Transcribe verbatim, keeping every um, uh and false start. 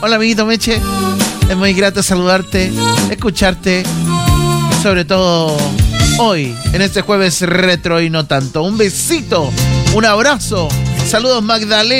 Hola, amiguito Meche. Es muy grato saludarte, escucharte, sobre todo hoy, en este jueves retro y no tanto. Un besito, un abrazo. Saludos, Magdalena.